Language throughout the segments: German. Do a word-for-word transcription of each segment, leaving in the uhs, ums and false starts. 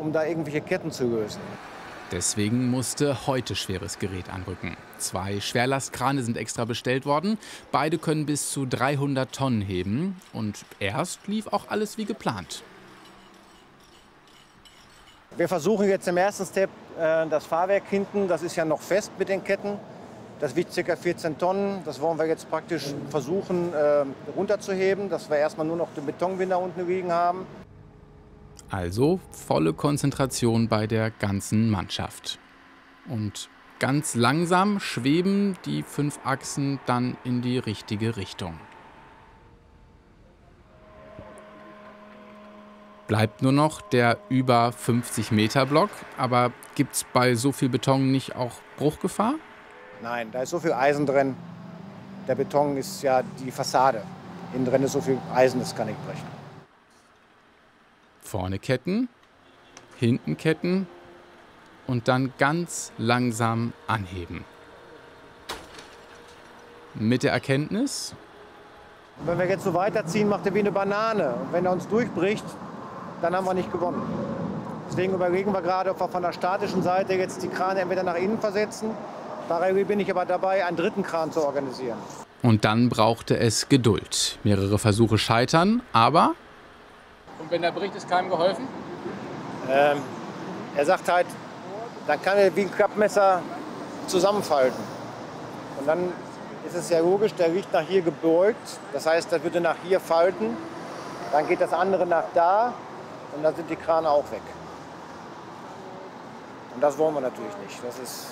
um da irgendwelche Ketten zu lösen. Deswegen musste heute schweres Gerät anrücken. Zwei Schwerlastkrane sind extra bestellt worden. Beide können bis zu dreihundert Tonnen heben. Und erst lief auch alles wie geplant. Wir versuchen jetzt im ersten Step äh, das Fahrwerk hinten, das ist ja noch fest mit den Ketten. Das wiegt ca. vierzehn Tonnen. Das wollen wir jetzt praktisch versuchen äh, runterzuheben, dass wir erstmal nur noch den Betonbinder unten liegen haben. Also volle Konzentration bei der ganzen Mannschaft. Und ganz langsam schweben die fünf Achsen dann in die richtige Richtung. Bleibt nur noch der über fünfzig Meter Block. Aber gibt es bei so viel Beton nicht auch Bruchgefahr? Nein, da ist so viel Eisen drin. Der Beton ist ja die Fassade. Innen drin ist so viel Eisen, das kann nicht brechen. Vorne Ketten, hinten Ketten und dann ganz langsam anheben. Mit der Erkenntnis: Wenn wir jetzt so weiterziehen, macht er wie eine Banane. Und wenn er uns durchbricht, dann haben wir nicht gewonnen. Deswegen überlegen wir gerade, ob wir von der statischen Seite jetzt die Krane entweder nach innen versetzen. Parallel bin ich aber dabei, einen dritten Kran zu organisieren. Und dann brauchte es Geduld. Mehrere Versuche scheitern, aber... Und wenn der bricht, ist keinem geholfen? Ähm, er sagt halt, dann kann er wie ein Klappmesser zusammenfalten. Und dann ist es ja logisch, der liegt nach hier gebeugt. Das heißt, das würde nach hier falten. Dann geht das andere nach da und dann sind die Krane auch weg. Und das wollen wir natürlich nicht. Das ist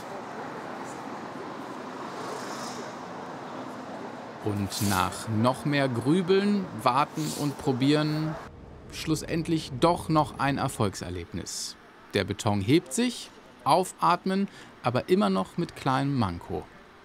Und nach noch mehr Grübeln, Warten und Probieren schlussendlich doch noch ein Erfolgserlebnis. Der Beton hebt sich, aufatmen, aber immer noch mit kleinem Manko.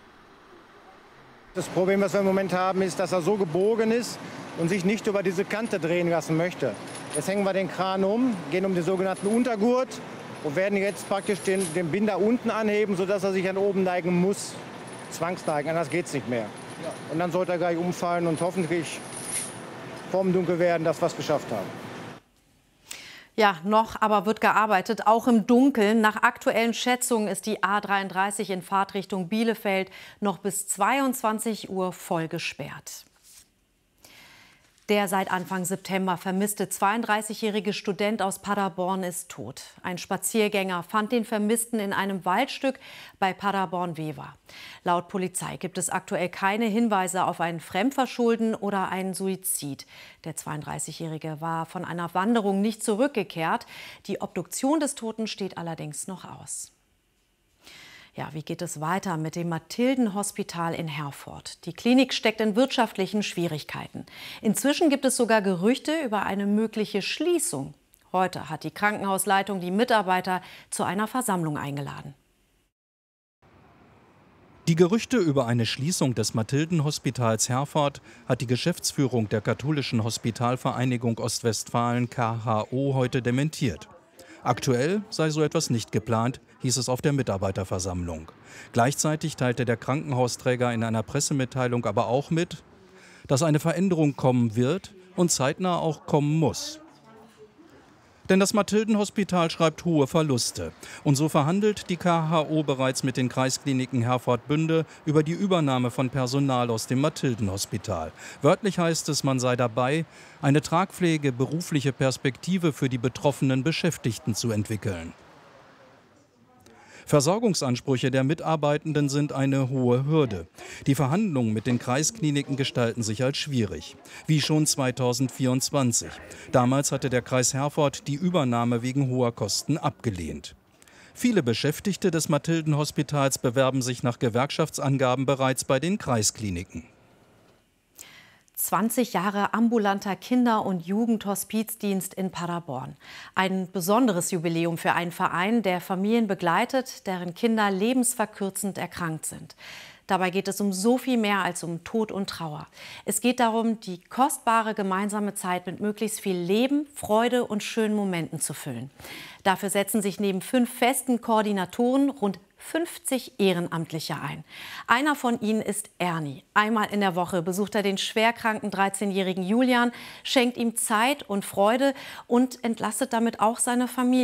Das Problem, was wir im Moment haben, ist, dass er so gebogen ist und sich nicht über diese Kante drehen lassen möchte. Jetzt hängen wir den Kran um, gehen um den sogenannten Untergurt und werden jetzt praktisch den, den Binder unten anheben, sodass er sich an oben neigen muss. Zwangsneigen, anders geht es nicht mehr. Und dann sollte er gleich umfallen und hoffentlich vorm Dunkelwerden das was geschafft haben. Ja, noch aber wird gearbeitet, auch im Dunkeln. Nach aktuellen Schätzungen ist die A dreiunddreißig in Fahrtrichtung Bielefeld noch bis zweiundzwanzig Uhr voll gesperrt. Der seit Anfang September vermisste zweiunddreißigjährige Student aus Paderborn ist tot. Ein Spaziergänger fand den Vermissten in einem Waldstück bei Paderborn-Wever. Laut Polizei gibt es aktuell keine Hinweise auf ein Fremdverschulden oder einen Suizid. Der zweiunddreißigjährige war von einer Wanderung nicht zurückgekehrt. Die Obduktion des Toten steht allerdings noch aus. Ja, wie geht es weiter mit dem Mathilden-Hospital in Herford? Die Klinik steckt in wirtschaftlichen Schwierigkeiten. Inzwischen gibt es sogar Gerüchte über eine mögliche Schließung. Heute hat die Krankenhausleitung die Mitarbeiter zu einer Versammlung eingeladen. Die Gerüchte über eine Schließung des Mathilden-Hospitals Herford hat die Geschäftsführung der katholischen Hospitalvereinigung Ostwestfalen K H O heute dementiert. Aktuell sei so etwas nicht geplant, hieß es auf der Mitarbeiterversammlung. Gleichzeitig teilte der Krankenhausträger in einer Pressemitteilung aber auch mit, dass eine Veränderung kommen wird und zeitnah auch kommen muss. Denn das Mathilden-Hospital schreibt hohe Verluste. Und so verhandelt die K H O bereits mit den Kreiskliniken Herford-Bünde über die Übernahme von Personal aus dem Mathilden-Hospital. Wörtlich heißt es, man sei dabei, eine tragfähige berufliche Perspektive für die betroffenen Beschäftigten zu entwickeln. Versorgungsansprüche der Mitarbeitenden sind eine hohe Hürde. Die Verhandlungen mit den Kreiskliniken gestalten sich als schwierig. Wie schon zweitausendvierundzwanzig. Damals hatte der Kreis Herford die Übernahme wegen hoher Kosten abgelehnt. Viele Beschäftigte des Mathilden-Hospitals bewerben sich nach Gewerkschaftsangaben bereits bei den Kreiskliniken. zwanzig Jahre ambulanter Kinder- und Jugendhospizdienst in Paderborn. Ein besonderes Jubiläum für einen Verein, der Familien begleitet, deren Kinder lebensverkürzend erkrankt sind. Dabei geht es um so viel mehr als um Tod und Trauer. Es geht darum, die kostbare gemeinsame Zeit mit möglichst viel Leben, Freude und schönen Momenten zu füllen. Dafür setzen sich neben fünf festen Koordinatoren rund fünfzig Ehrenamtliche ein. Einer von ihnen ist Ernie. Einmal in der Woche besucht er den schwerkranken dreizehnjährigen Julian, schenkt ihm Zeit und Freude und entlastet damit auch seine Familie.